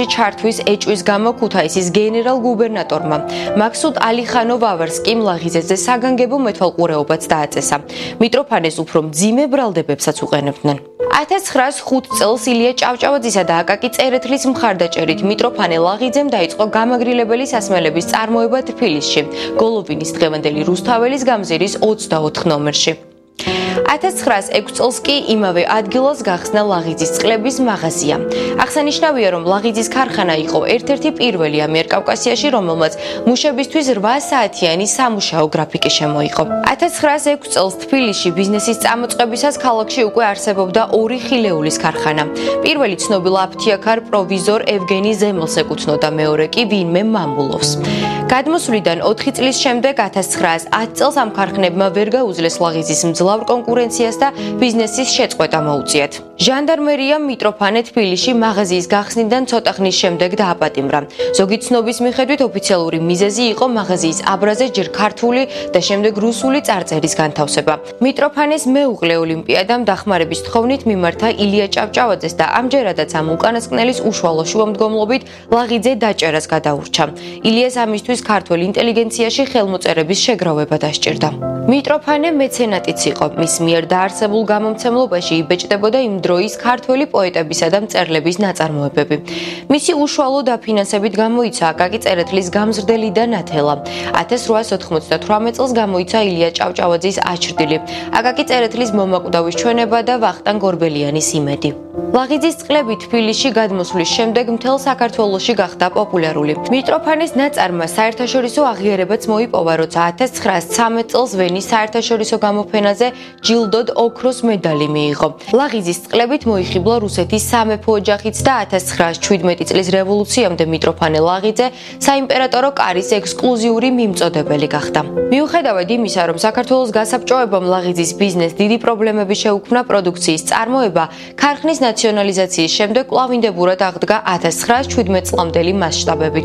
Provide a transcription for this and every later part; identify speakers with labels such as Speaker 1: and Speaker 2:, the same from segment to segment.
Speaker 1: საგანგებოში ჩართვის ეჭვის გამო ქუთაისის გენერალ-გუბერნატორმა მაქსუდ ალიხანო ვავარსკიმ ლაღიძეზე საგანგებო მეთვალყურეობაც დააწესა. მიტროფანეს უფრო მძიმე ბრალდებებსაც უყენებდნენ. 1905 წელს ილია ჭავჭავაძისა და აკაკი წერეთლის მხარდაჭერით მიტროფანე ლაღიძემ დაიწყო გამაგრილებელი სასმელების წარმოება თბილისში, გოლოვინის დღევანდელი რუსთაველის გამზირის 24 ნომერში. 1906 წელს კი იმავე ადგილას გახსნა ლაღიძის წყლების მაღაზია. აღსანიშნავია, რომ ლაღიძის ქარხანა იყო ერთ-ერთი პირველი ამიერკავკასიაში, რომელმაც მუშებისთვის 8 საათიანი სამუშაო გრაფიკი შემოიღო. 1906 წელს თბილისში ბიზნესის წამოწყებისას ქალაქში უკვე არსებობდა 2 ხილეულის ქარხანა. პირველი ცნობილ აფთიაქარ პროვიზორ ევგენი ზემელს ეკუთვნოდა, მეორე კი ვინმე მამულოვს. გადმოსვლიდან 4 წლის შემდეგ 1910 წელს ამ ქარხნებმა ვერ გაუძლეს ლაღიძის მძლავრ კონკურენციას და ბიზნესის შეწყვეტა მოუწიათ. ჟანდარმერიამ მიტროფანე თბილისში მაღაზიის გახსნიდან ცოტა ხნის შემდეგ დააპატიმრა. ზოგი ცნობის მიხედვით ოფიციალური მიზეზი იყო მაღაზიის აბრაზე ჯერ ქართული და შემდეგ რუსული წარწერის განთავსება. მიტროფანეს მეუღლე ოლიმპიადამ დახმარების თხოვნით მიმართა ილია ჭავჭავაძეს და ამჯერადაც ამ უკანასკნელის უშუალო შუამდგომლობით ლაღიძე დაჭერას გადაურჩა. ილიას ამისთვის ქართველ ინტელიგენციაში ხელმოწერების შეგროვება დასჭირდა. მიტროფანე მეცენატიც იყო. მის მიერ დაარსებულ გამომცემლობაში იბეჭდებოდა იმ დროის ქართველი პოეტებისა და მწერლების ნაწარმოებები. მისი უშუალო დაფინანსებით გამოიცა აკაკი წერეთლის გამზრდელი და ნათელა. 1898 წელს გამოიცა ილია ჭავჭავაძის აჩრდილი, აკაკი წერეთლის მომაკვდავის ჩვენება და ვახტანგ გორბელიანის იმედი. ლაღიძის წყლები თბილისში გადმოსვლის შემდეგ მთელ საქართველოში გახდა პოპულარული. მიტროფანეს ნაწარმმა საერთაშორისო აღიარებაც მოიპოვა, როცა 1913 წელს ვენის საერთაშორისო გამოფენაზე ჯილდოდ ოქროს медаლი მიიღო. ლაღიძის წყლებით მოიხიბლა რუსეთის სამეფო ოჯახიც და 1917 წლის რევოლუციამდე მიტროფანე ლაღიძე საიმპერატორო კარის ექსკლუზიური მიმწოდებელი გახდა. მიუხედავად იმისა, რომ საქართველოს გასაბჭოებამ ლაღიძის ბიზნეს დიდი პრობლემები შეუქმნა, პროდუქციის წარმოება ქარხნის ნაციონალიზაციის შემდეგ კვლავინდებურად აღდგა 1917 წლამდელი მასშტაბებით.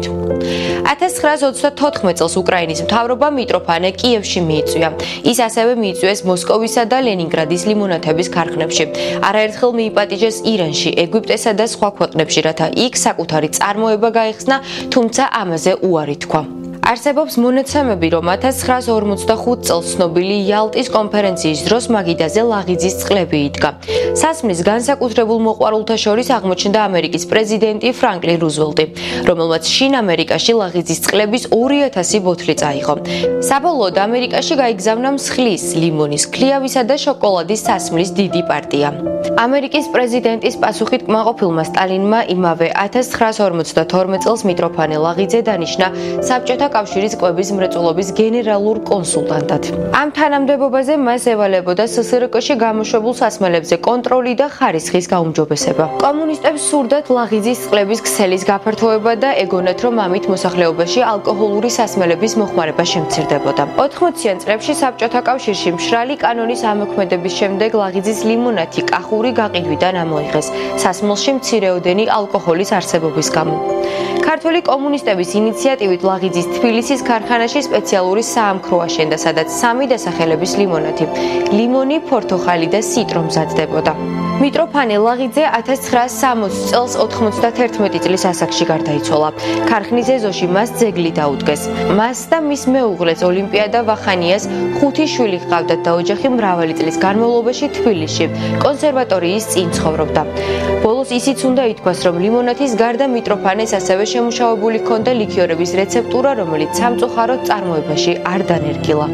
Speaker 1: 1924 წელს უკრაინის მთავრობა მიტროფანე კიევში მიიწვია. ის ასევე მიიწვიეს მოსკოვისა და ლენინგრადის ლიმონათების ქარხნებში. არაერთხელ მიიპატიჟეს ირანში, ეგვიპტესა და სხვა ქვეყნებში, რათა იქ საკუთარი წარმოება გაეხსნა, თუმცა ამაზე უარი თქვა. არსებობს მონაცემები, რომ 1945 წელს ცნობილი იალტის კონფერენციის დროს მაგიდაზე ლაღიძის წყლები იდგა. სასმლის განსაკუთრებულ მოყვარულთა შორის აღმოჩნდა ამერიკის პრეზიდენტი ფრანკლინ რუზველტი, რომელმაც შინ ამერიკაში ლაღიძის წყლების 2000 ბოთლი წაიღო. საბოლოოდ ამერიკაში გაიგზავნა მსხლის, ლიმონის, ქლიავისა და შოკოლადის სასმლის დიდი პარტია. ამერიკის პრეზიდენტის პასუხით კმაყოფილმა სტალინმა იმავე 1952 წელს მიტროფანე ლაღიძე დანიშნა საბჭოთა კავშირის კვების მრეწველობის გენერალურ კონსულტანტად. ამ თანამდებობაზე მას ევალებოდა სსრკ-ში გამოშვებულ სასმელებზე კონტროლი და ხარისხის გაუმჯობესება. კომუნისტებს სურდათ ლაღიძის წყლების ქსელის გაფართოება და ეგონათ, რომ ამით მოსახლეობაში ალკოჰოლური სასმელების მოხმარება შემცირდებოდა. 80-იან წლებში საბჭოთა კავშირში მშრალი კანონის ამოქმედების შემდეგ ლაღიძის ლიმონათი კახური გაყიდვიდან ამოიღეს სასმელში მცირეოდენი ალკოჰოლის არსებობის გამო. ქართველი კომუნისტების ინიციატივით ლაღიძის თბილისის ქარხანაში სპეციალური საამქრო აშენდა, სადაც 3 დასახელების ლიმონათი, ლიმონი, ფორთოხალი და სიტრო მზადდებოდა. მიტროფანე ლაღიძე 1960 წელს 91 წლის ასაკში გარდაიცვალა. ქარხნის ეზოში მას ძეგლი დაუდგეს. მას და მის მეუღლეს ოლიმპიადა ვახანიას 5 შვილი ჰყავდათ და ოჯახი მრავალი წლის განმავლობაში თბილისში, კონსერვატორიის წინ ცხოვრობდა. ბოლოს ისიც უნდა ითქვას, რომ ლიმონათის გარდა მიტროფანეს ასევე შემუშავებული ჰქონდა ლიქიორების რეცეპტურა, რომელიც სამწუხაროდ წარმოებაში არ დანერგილა.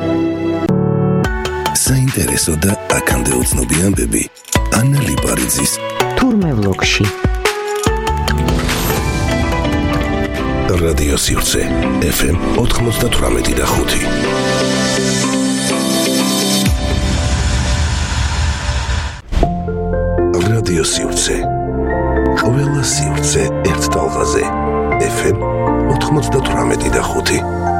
Speaker 2: საინტერესო და აქამდე უცნობი ამბები ანა ლიპარიძის
Speaker 3: თურმე ვლოგში.
Speaker 2: რადიო სივრცე FM 98.5. რადიო სივრცე. ყველა სივრცე ერთ ტალღაზე FM 98.5.